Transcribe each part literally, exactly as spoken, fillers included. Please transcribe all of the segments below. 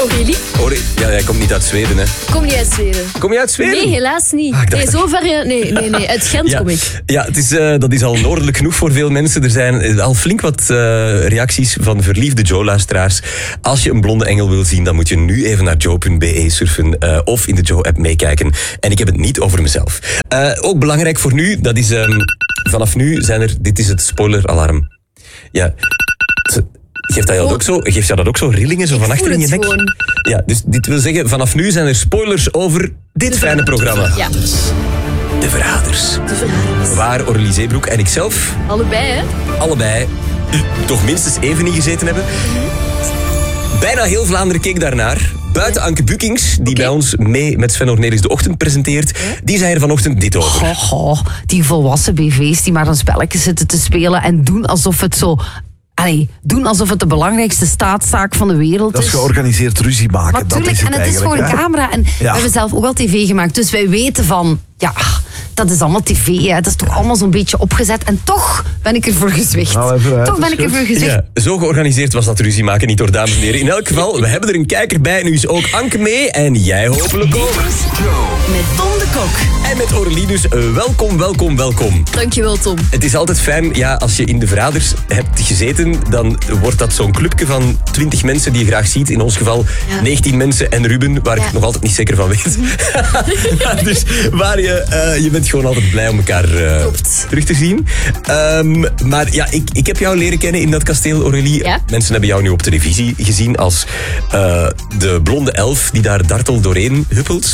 Aurélie. Aurélie. Ja, jij komt niet uit Zweden, hè? Kom niet uit Zweden. Kom je uit Zweden? Nee, helaas niet. Ah, nee, zo ver... Nee, nee, nee. Uit Gent ja. kom ik. Ja, het is, uh, dat is al noordelijk genoeg voor veel mensen. Er zijn al flink wat uh, reacties van verliefde Joe-luisteraars. Als je een blonde engel wil zien, dan moet je nu even naar joe punt be surfen uh, of in de Joe-app meekijken. En ik heb het niet over mezelf. Uh, ook belangrijk voor nu, dat is... Um, vanaf nu zijn er... Dit is het spoiler-alarm. Ja... Geeft dat, ook zo, geeft dat ook zo rillingen zo van achter in je nek? Gewoon. Ja, dus dit wil zeggen, vanaf nu zijn er spoilers over dit fijne programma. Ja. De Verraders. De Verraders. Waar Aurélie Zeebroek en ikzelf... Allebei, hè? Allebei toch minstens even ingezeten hebben. Bijna heel Vlaanderen keek daarnaar. Buiten Anke Bukings, die okay. bij ons mee met Sven Ornelis de Ochtend presenteert. Ja? Die zei er vanochtend dit over. Goh, goh, die volwassen B V's die maar een spelletje zitten te spelen en doen alsof het zo... Allee, doen alsof het de belangrijkste staatszaak van de wereld is. Dat is georganiseerd ruzie maken. Maar tuurlijk, dat is het en het is voor een camera. En ja. we hebben zelf ook al tv gemaakt, dus wij weten van... Ja, dat is allemaal tv, hè. Dat is toch allemaal zo'n beetje opgezet. En toch ben ik ervoor gezwicht. Nou, even, toch ben ik ervoor gezwicht. Ja, zo georganiseerd was dat ruzie maken niet, door dames en heren. In elk geval, we hebben er een kijker bij. Nu is ook Anke mee en jij hopelijk ook. Met Tom de Kok. En met Aurélie, dus uh, welkom, welkom, welkom. Dankjewel, Tom. Het is altijd fijn, ja, als je in de Verraders hebt gezeten, dan wordt dat zo'n clubje van twintig mensen die je graag ziet. In ons geval ja. negentien mensen en Ruben, waar ja. ik het nog altijd niet zeker van weet. Dus waar je, uh, je bent gewoon altijd blij om elkaar uh, terug te zien. Um, maar ja, ik, ik heb jou leren kennen in dat kasteel, Aurélie. Ja? Mensen hebben jou nu op televisie gezien als uh, de blonde elf die daar dartel doorheen huppelt.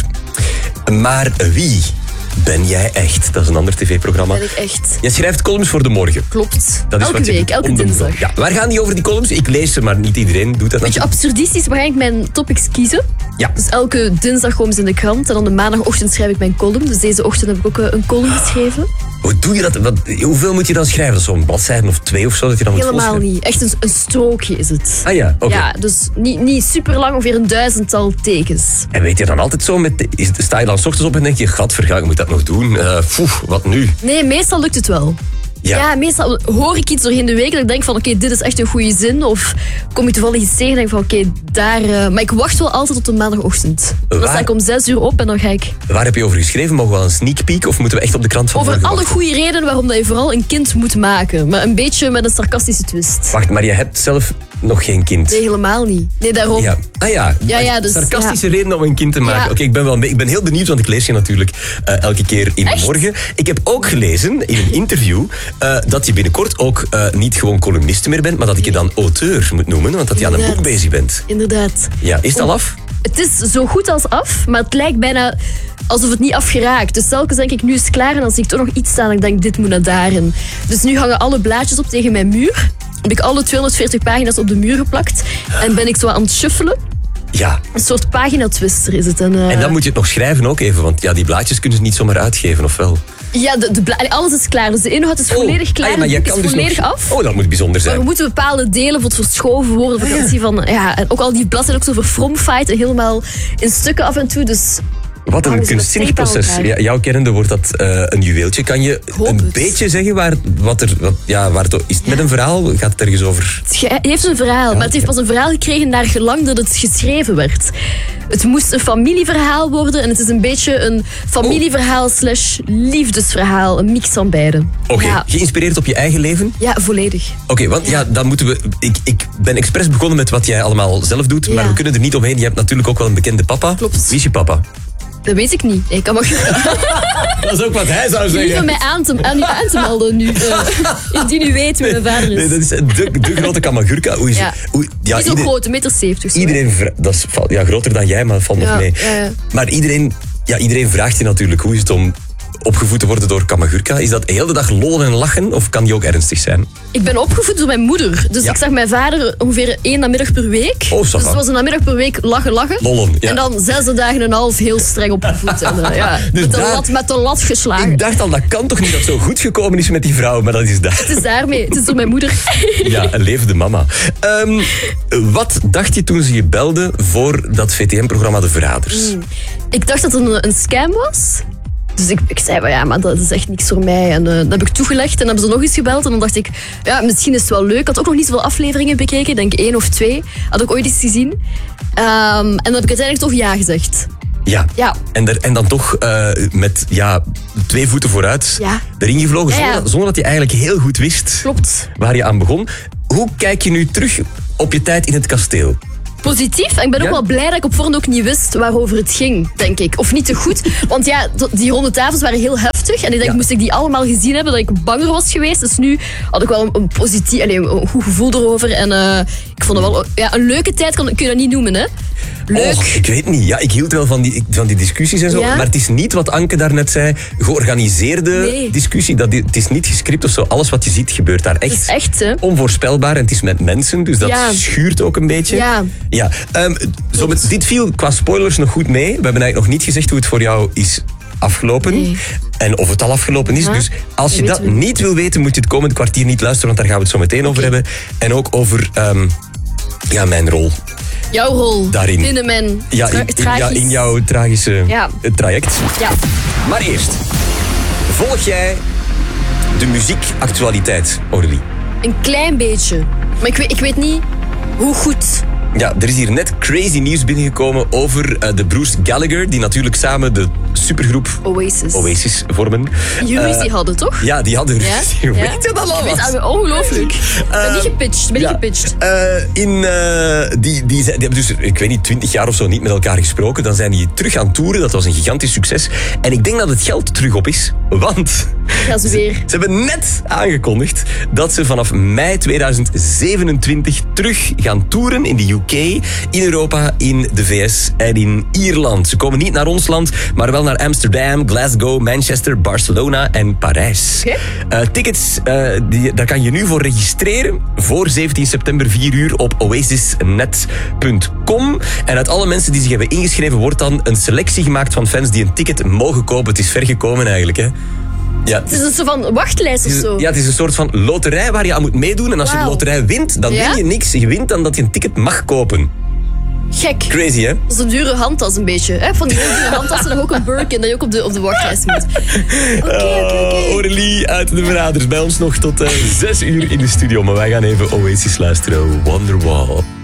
Maar wie ben jij echt? Dat is een ander tv-programma. Ben ik echt. Je schrijft columns voor De Morgen. Klopt. Dat is elke wat je week, elke dinsdag. Ja, waar gaan die over, die columns? Ik lees ze, maar niet iedereen doet dat. Beetje absurdistisch, maar ga ik mijn topics kiezen. Ja. Dus elke dinsdag komen ze in de krant en dan de maandagochtend schrijf ik mijn column. Dus deze ochtend heb ik ook een column geschreven. Hoe doe je dat? Wat, hoeveel moet je dan schrijven? Zo'n bladzijde of twee of zo? Dat je dan Helemaal niet. Echt een, een strookje is het. Ah ja, oké. Okay. Ja, dus niet, niet super lang, ongeveer een duizendtal tekens. En weet je dan altijd zo, met, is, sta je dan 's ochtends op en denk je, gadverga, ik moet dat nog doen. Uh, Poeh, wat nu? Nee, meestal lukt het wel. Ja. ja, meestal hoor ik iets doorheen de week dat ik denk van oké, okay, dit is echt een goede zin. Of kom je toevallig iets tegen en denk van oké, okay, daar... Uh, maar ik wacht wel altijd tot de maandagochtend. Waar? Dan sta ik om zes uur op en dan ga ik... Waar heb je over geschreven? Mogen we wel een sneak peek of moeten we echt op de krant van Over alle wachten? goede redenen waarom dat je vooral een kind moet maken. Maar een beetje met een sarcastische twist. Wacht, maar je hebt zelf nog geen kind? Nee, helemaal niet. Nee, daarom... Ja. Ah ja, ja, ja dus, sarcastische ja. redenen om een kind te maken. Ja. Oké, okay, ik ben wel ik ben heel benieuwd, want ik lees je natuurlijk uh, elke keer in Echt? De Morgen. Ik heb ook gelezen in een interview uh, dat je binnenkort ook uh, niet gewoon columniste meer bent, maar dat ik je dan auteur moet noemen, want dat je aan een boek bezig bent. Inderdaad. Ja, is het al af? Het is zo goed als af, maar het lijkt bijna alsof het niet afgeraakt. Dus telkens denk ik, nu is het klaar en dan zie ik toch nog iets staan en ik denk, dit moet naar daarin. Dus nu hangen alle blaadjes op tegen mijn muur. Heb ik alle tweehonderdveertig pagina's op de muur geplakt en ben ik zo aan het shuffelen. Ja. Een soort pagina-twister is het. En, uh... en dan moet je het nog schrijven ook even, want ja, die blaadjes kunnen ze niet zomaar uitgeven, of wel? Ja, de, de bla- alles is klaar. Dus de inhoud is volledig oh, klaar. Ah, maar het je boek kan is dus volledig nog... af. Oh, dat moet bijzonder zijn. Maar er moeten bepaalde delen voor verschoven worden. Voor ah, ja. van, ja, en ook al die bladzijden ook zo verfromfight en helemaal in stukken af en toe. Dus... Wat een kunstzinnig proces. Ja, jouw kennende wordt dat uh, een juweeltje. Kan je een het. beetje zeggen waar, wat er... Wat, ja, waar het, is het met een verhaal? Gaat het ergens over? Het heeft een verhaal, ja, maar het heeft pas een verhaal gekregen naar gelang dat het geschreven werd. Het moest een familieverhaal worden en het is een beetje een familieverhaal slash liefdesverhaal. Een mix van beide. Oké, okay. ja. Geïnspireerd op je eigen leven? Ja, volledig. Oké, okay, want ja. ja, dan moeten we... Ik, ik ben expres begonnen met wat jij allemaal zelf doet, ja. maar we kunnen er niet omheen. Je hebt natuurlijk ook wel een bekende papa. Klopt. Wie is je papa? Dat weet ik niet. Ik kan maar... Dat is ook wat hij zou zeggen. Je hoeft mij aan te, aan, aan te melden nu. Uh, indien u weet wie mijn vader is. Nee, dat is de, de grote Kamagurka. Hoe is ja. hoe, ja, Die is ook groot, een meter zeventig. Iedereen, dat is ja, groter dan jij, maar dat valt nog ja, mee. Ja, ja. Maar iedereen, ja, iedereen vraagt je natuurlijk, hoe is het om opgevoed te worden door Kamagurka? Is dat de hele dag lollen en lachen of kan die ook ernstig zijn? Ik ben opgevoed door mijn moeder. Dus ja. ik zag mijn vader ongeveer één namiddag per week. Oh, dus het was een namiddag per week lachen, lachen. Lollen, ja. En dan zes dagen en een half heel streng opgevoed. En, uh, ja, dus met, de daar, lat, met de lat geslagen. Ik dacht al, dat kan toch niet dat het zo goed gekomen is met die vrouw, maar dat is daar. Het is daarmee. Het is door mijn moeder. Ja, een levende mama. Um, wat dacht je toen ze je belde voor dat V T M-programma De Verraders? Mm. Ik dacht dat het een, een scam was. Dus ik, ik zei, ja, maar dat is echt niks voor mij. En uh, dat heb ik toegelegd en dan hebben ze nog eens gebeld. En dan dacht ik, ja, misschien is het wel leuk. Ik had ook nog niet zoveel afleveringen bekeken. Ik denk één of twee. Had ik ooit eens gezien. Um, en dan heb ik uiteindelijk toch ja gezegd. Ja, ja. En, er, en dan toch uh, met ja, twee voeten vooruit ja. erin gevlogen. Ja, ja. Zonder, zonder dat je eigenlijk heel goed wist Klopt. waar je aan begon. Hoe kijk je nu terug op je tijd in het kasteel? Positief. En ik ben ook ja? wel blij dat ik op voorhand ook niet wist waarover het ging, denk ik. Of niet te goed. Want ja, die ronde tafels waren heel heftig. En ik denk, ja. moest ik die allemaal gezien hebben, dat ik banger was geweest. Dus nu had ik wel een, een positief, allez, een goed gevoel erover. En uh, ik vond het wel ja, een leuke tijd, kan, kun je dat niet noemen, hè? Leuk. Oh, ik weet niet. Ja, ik hield wel van die, van die discussies en zo. Ja? Maar het is niet wat Anke daarnet zei, georganiseerde nee. discussie. Dat, het is niet gescript of zo. Alles wat je ziet gebeurt daar echt. Het is echt, hè? Onvoorspelbaar. En het is met mensen, dus dat ja. schuurt ook een beetje. Ja. ja. Um, zo met, dit viel qua spoilers nog goed mee. We hebben eigenlijk nog niet gezegd hoe het voor jou is afgelopen. Nee. En of het al afgelopen is. Ja, dus als je dat we. niet wil weten, moet je het komende kwartier niet luisteren, want daar gaan we het zo meteen over okay. hebben. En ook over um, ja, mijn rol. Jouw rol daarin. Binnen mijn ja, in, tra- ja, in jouw tragische ja. traject. Ja. Maar eerst, volg jij de muziekactualiteit, Aurélie? Een klein beetje. Maar ik weet, ik weet niet hoe goed. Ja, er is hier net crazy nieuws binnengekomen over uh, de broers Gallagher, die natuurlijk samen de supergroep Oasis, Oasis vormen. Die ruzie uh, hadden, toch? Ja, die hadden ruzie. Ja? Weet ja? je dat al? Ik weet, ongelooflijk. Ik ben uh, niet gepitcht. Ben ja. niet gepitcht. Uh, in, uh, die, die, die hebben dus, ik weet niet, twintig jaar of zo niet met elkaar gesproken. Dan zijn die terug aan toeren. Dat was een gigantisch succes. En ik denk dat het geld terug op is. Want ja, ze, weer. ze, ze hebben net aangekondigd dat ze vanaf mei tweeduizend zevenentwintig terug gaan toeren in de U K, in Europa, in de V S en in Ierland. Ze komen niet naar ons land, maar wel naar Amsterdam, Glasgow, Manchester, Barcelona en Parijs. Okay. Uh, tickets, uh, die, daar kan je nu voor registreren voor zeventien september vier uur op oasisnet punt com. En uit alle mensen die zich hebben ingeschreven wordt dan een selectie gemaakt van fans die een ticket mogen kopen. Het is ver gekomen eigenlijk, hè. Ja, het is een soort van wachtlijst of zo. Ja, het is een soort van loterij waar je aan moet meedoen. En als wow. je de loterij wint, dan ja? win je niks. Je wint dan dat je een ticket mag kopen. Gek. Crazy, hè? Dat is een dure handtas een beetje. Hè? Van die heel dure handtassen dan ook een Birkin dat je ook op de, op de wachtlijst moet. Oké, okay, oké, oké. Aurélie uit de Verraders bij ons nog tot uh, zes uur in de studio. Maar wij gaan even Oasis luisteren. Wonderwall.